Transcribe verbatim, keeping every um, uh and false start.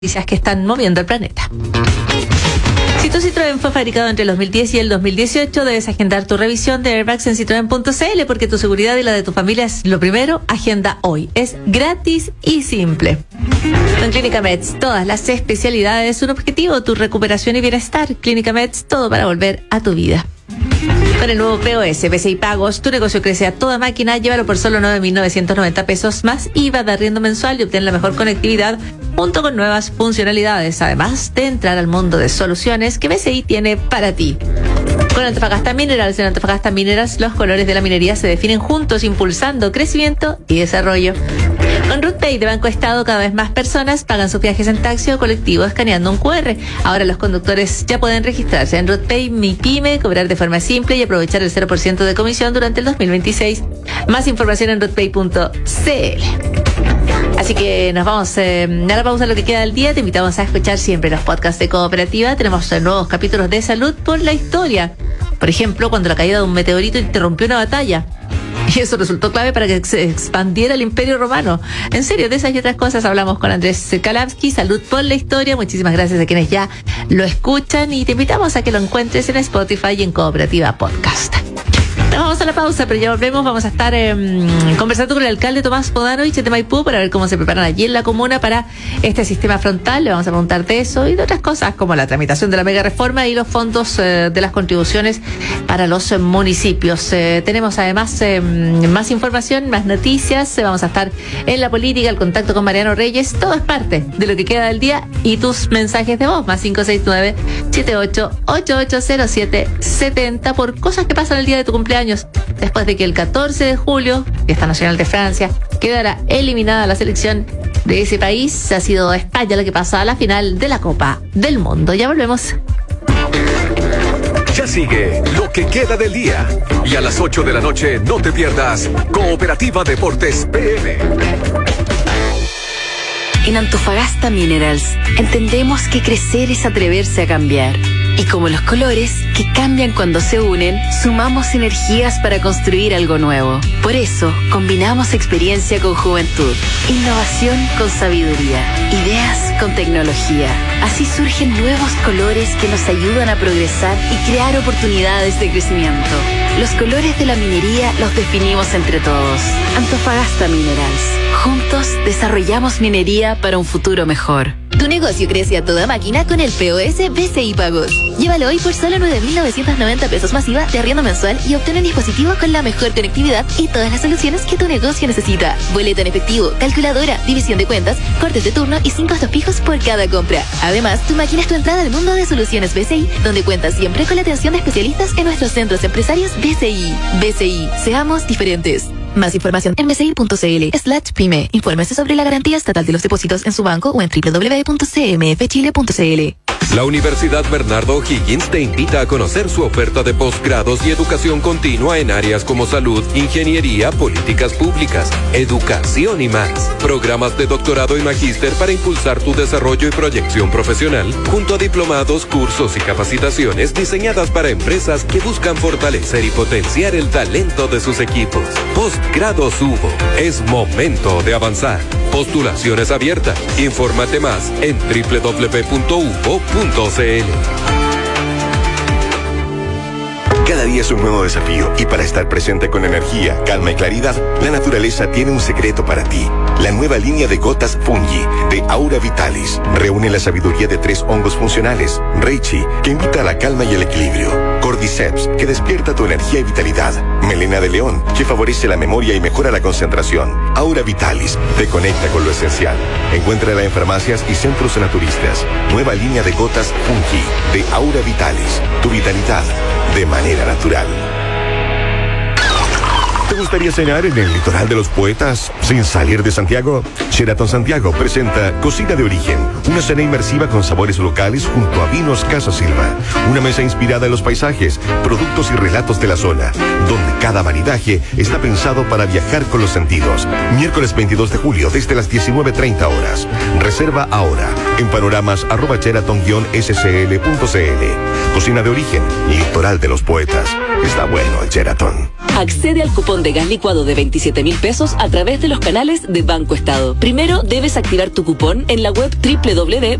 noticias que están moviendo el planeta. Si tu Citroën fue fabricado entre el dos mil diez y el dos mil dieciocho, debes agendar tu revisión de airbags en citroen punto c l porque tu seguridad y la de tu familia es lo primero. Agenda hoy. Es gratis y simple. En Clínica Meds, todas las especialidades, un objetivo, tu recuperación y bienestar. Clínica Meds, todo para volver a tu vida. Con el nuevo P O S, B C I Pagos, tu negocio crece a toda máquina. Llévalo por solo nueve mil novecientos noventa pesos más I V A de arriendo mensual y obtén la mejor conectividad junto con nuevas funcionalidades, además de entrar al mundo de soluciones que B C I tiene para ti. Con Antofagasta Minerals, en Antofagasta Minerals, los colores de la minería se definen juntos, impulsando crecimiento y desarrollo. Con RootPay de Banco Estado, cada vez más personas pagan sus viajes en taxi o colectivo escaneando un cu erre. Ahora los conductores ya pueden registrarse en RootPay Mi Pyme, cobrar de forma simple y aprovechar el cero por ciento de comisión durante el dos mil veintiséis. Más información en rootpay punto c l. Así que nos vamos eh, a la pausa, lo que queda del día. Te invitamos a escuchar siempre los podcasts de Cooperativa. Tenemos eh, nuevos capítulos de salud por la historia. Por ejemplo, cuando la caída de un meteorito interrumpió una batalla. Y eso resultó clave para que se expandiera el Imperio Romano. En serio, de esas y otras cosas hablamos con Andrés Kalapsky. Salud por la historia. Muchísimas gracias a quienes ya lo escuchan y te invitamos a que lo encuentres en Spotify y en Cooperativa Podcast. Nos vamos a la pausa, pero ya volvemos. Vamos a estar eh, conversando con el alcalde Tomás Podanovich de Maipú para ver cómo se preparan allí en la comuna para este sistema frontal. Le vamos a preguntar de eso y de otras cosas como la tramitación de la mega reforma y los fondos eh, de las contribuciones para los eh, municipios. Eh, tenemos además eh, más información, más noticias. Eh, vamos a estar en la política, el contacto con Mariano Reyes. Todo es parte de lo que queda del día y tus mensajes de voz. Más cinco seis nueve, siete ocho, ocho ocho cero siete, siete cero por cosas que pasan el día de tu cumpleaños. Después de que el catorce de julio, fiesta nacional de Francia, quedara eliminada la selección de ese país, ha sido España la que pasa a la final de la Copa del Mundo. Ya volvemos. Ya sigue lo que queda del día. Y a las ocho de la noche no te pierdas Cooperativa Deportes P M. En Antofagasta Minerals entendemos que crecer es atreverse a cambiar. Y como los colores, que cambian cuando se unen, sumamos energías para construir algo nuevo. Por eso, combinamos experiencia con juventud, innovación con sabiduría, ideas con tecnología. Así surgen nuevos colores que nos ayudan a progresar y crear oportunidades de crecimiento. Los colores de la minería los definimos entre todos. Antofagasta Minerals. Juntos desarrollamos minería para un futuro mejor. Tu negocio crece a toda máquina con el P O S B C I Pagos. Llévalo hoy por solo nueve mil novecientos noventa pesos más I V A de arriendo mensual y obtén un dispositivo con la mejor conectividad y todas las soluciones que tu negocio necesita. Boleto en efectivo, calculadora, división de cuentas, cortes de turno y sin costos fijos por cada compra. Además, tu máquina es tu entrada al mundo de soluciones B C I, donde cuentas siempre con la atención de especialistas en nuestros centros empresarios B C I. B C I, seamos diferentes. Más información en bci punto c l slash pyme. Infórmese sobre la garantía estatal de los depósitos en su banco o en doble u doble u doble u punto c m f chile punto c l. La Universidad Bernardo O'Higgins te invita a conocer su oferta de posgrados y educación continua en áreas como salud, ingeniería, políticas públicas, educación y más. Programas de doctorado y magíster para impulsar tu desarrollo y proyección profesional, junto a diplomados, cursos y capacitaciones diseñadas para empresas que buscan fortalecer y potenciar el talento de sus equipos. Postgrados Hugo. Es momento de avanzar. Postulaciones abiertas. Infórmate más en doble u doble u doble u punto hugo punto c l. Cada día es un nuevo desafío y para estar presente con energía, calma y claridad, la naturaleza tiene un secreto para ti. La nueva línea de gotas Fungi de Aura Vitalis reúne la sabiduría de tres hongos funcionales. Reishi, que invita a la calma y el equilibrio. Cordyceps, que despierta tu energía y vitalidad. Melena de león, que favorece la memoria y mejora la concentración. Aura Vitalis, te conecta con lo esencial. Encuéntrala en farmacias y centros naturistas. Nueva línea de gotas Fungi de Aura Vitalis. Tu vitalidad de manera natural. ¿Te gustaría cenar en el litoral de los poetas sin salir de Santiago? Sheraton Santiago presenta Cocina de Origen, una cena inmersiva con sabores locales junto a Vinos Casa Silva. Una mesa inspirada en los paisajes, productos y relatos de la zona, donde cada maridaje está pensado para viajar con los sentidos. Miércoles veintidós de julio desde las diecinueve treinta horas. Reserva ahora en panoramas arroba sheraton guion s c l punto c l. Cocina de Origen, litoral de los poetas. Está bueno el Sheraton. Accede al cupón de gas licuado de veintisiete mil pesos a través de los canales de Banco Estado. Primero debes activar tu cupón en la web doble u doble u doble u